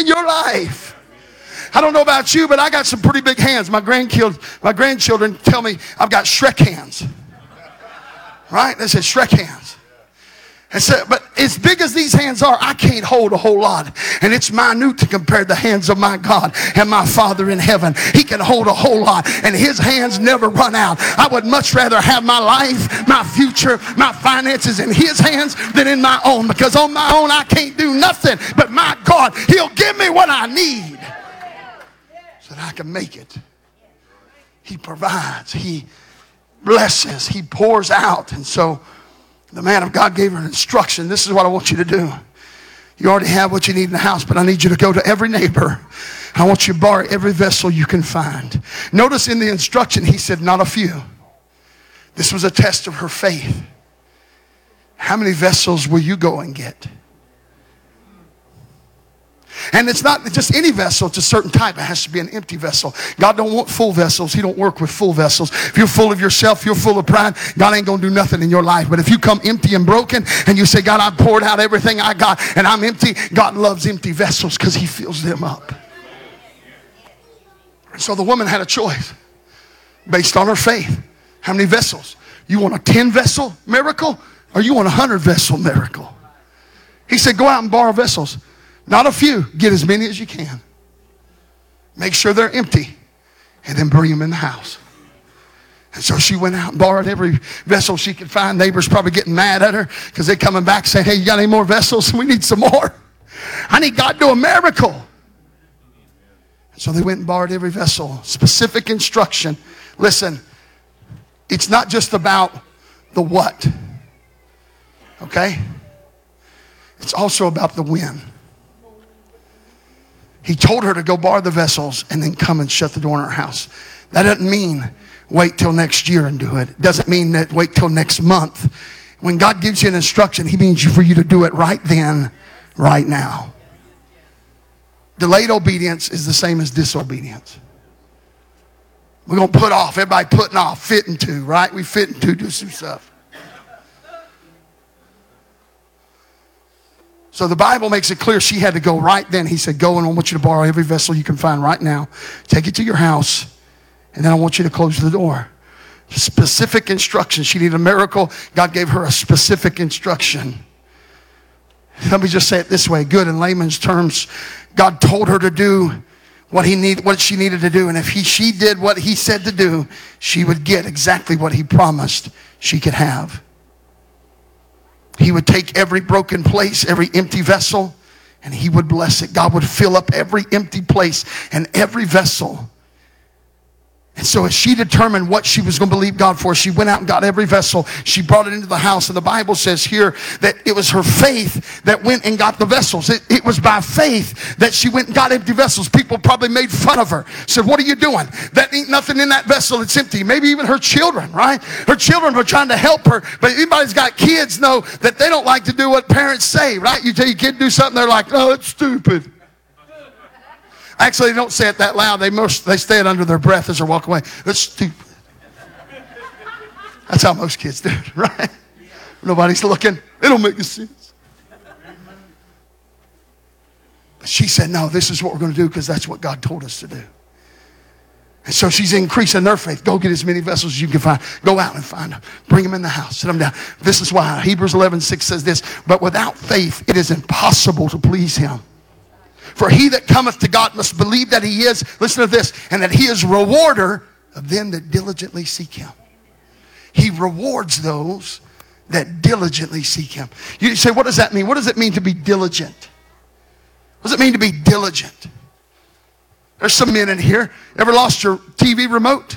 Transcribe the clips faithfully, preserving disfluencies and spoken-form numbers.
in your life. I don't know about you, but I got some pretty big hands. My grandchildren, my grandchildren tell me I've got Shrek hands. Right? They said Shrek hands. And so, but as big as these hands are, I can't hold a whole lot. And it's minute to compare the hands of my God and my Father in heaven. He can hold a whole lot, and his hands never run out. I would much rather have my life, my future, my finances in his hands than in my own, because on my own I can't do nothing. But my God, he'll give me what I need so that I can make it. He provides. He blesses. He pours out. And so the man of God gave her an instruction. This is what I want you to do. You already have what you need in the house, but I need you to go to every neighbor. I want you to borrow every vessel you can find. Notice in the instruction, he said, not a few. This was a test of her faith. How many vessels will you go and get? And it's not just any vessel, it's a certain type. It has to be an empty vessel. God don't want full vessels. He don't work with full vessels. If you're full of yourself, you're full of pride, God ain't going to do nothing in your life. But if you come empty and broken and you say, God, I poured out everything I got and I'm empty, God loves empty vessels because he fills them up. So the woman had a choice based on her faith. How many vessels? You want a ten vessel miracle or you want a hundred vessel miracle? He said, go out and borrow vessels. Not a few. Get as many as you can. Make sure they're empty. And then bring them in the house. And so she went out and borrowed every vessel she could find. Neighbors probably getting mad at her because they're coming back saying, hey, you got any more vessels? We need some more. I need God to do a miracle. And so they went and borrowed every vessel. Specific instruction. Listen, it's not just about the what. Okay? It's also about the when. He told her to go borrow the vessels and then come and shut the door in her house. That doesn't mean wait till next year and do it. It doesn't mean that wait till next month. When God gives you an instruction, he means for you to do it right then, right now. Delayed obedience is the same as disobedience. We're going to put off. Everybody putting off, fitting to, right? We fitting to do some stuff. So the Bible makes it clear she had to go right then. He said, go, and I want you to borrow every vessel you can find right now. Take it to your house, and then I want you to close the door. Specific instructions. She needed a miracle. God gave her a specific instruction. Let me just say it this way. Good in layman's terms. God told her to do what he need, what she needed to do. And if he, she did what he said to do, she would get exactly what he promised she could have. He would take every broken place, every empty vessel, and he would bless it. God would fill up every empty place and every vessel. And so as she determined what she was going to believe God for, she went out and got every vessel. She brought it into the house. And the Bible says here that it was her faith that went and got the vessels. It, it was by faith that she went and got empty vessels. People probably made fun of her. Said, what are you doing? That ain't nothing in that vessel. It's empty. Maybe even her children, right? Her children were trying to help her. But anybody's got kids know that they don't like to do what parents say, right? You tell your kid to do something, they're like, oh, it's stupid. Actually, they don't say it that loud. They most they say it under their breath as they walk away. That's stupid. That's how most kids do it, right? Nobody's looking. It don't make sense. But she said, no, this is what we're going to do because that's what God told us to do. And so she's increasing their faith. Go get as many vessels as you can find. Go out and find them. Bring them in the house. Sit them down. This is why Hebrews eleven six says this. But without faith, it is impossible to please him. For he that cometh to God must believe that he is, listen to this, and that he is rewarder of them that diligently seek him. He rewards those that diligently seek him. You say, what does that mean? What does it mean to be diligent? What does it mean to be diligent? There's some men in here. Ever lost your T V remote?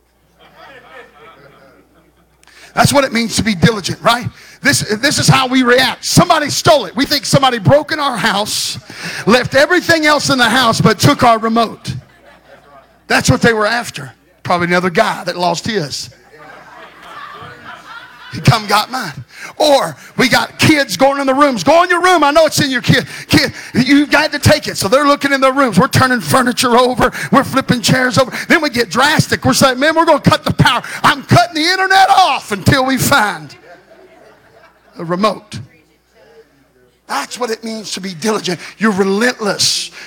That's what it means to be diligent, right? This, this is how we react. Somebody stole it. We think somebody broke in our house, left everything else in the house, but took our remote. That's what they were after. Probably another guy that lost his. He come got mine. Or we got kids going in the rooms. Go in your room. I know it's in your kid. Kid, you got to take it. So they're looking in their rooms. We're turning furniture over. We're flipping chairs over. Then we get drastic. We're saying, man, we're going to cut the power. I'm cutting the internet off until we find a remote. That's what it means to be diligent. You're relentless.